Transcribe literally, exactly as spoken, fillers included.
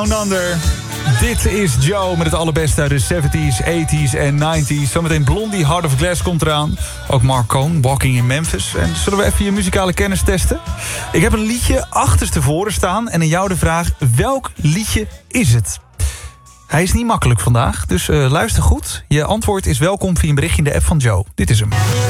Down Under. Dit is Joe met het allerbeste uit de zeventies, tachtiger en negentig. Zometeen Blondie, Heart of Glass komt eraan. Ook Mark Cohn, Walking in Memphis. En zullen we even je muzikale kennis testen? Ik heb een liedje achterstevoren staan. En aan jou de vraag, welk liedje is het? Hij is niet makkelijk vandaag, dus uh, luister goed. Je antwoord is welkom via een berichtje in de app van Joe. Dit is hem.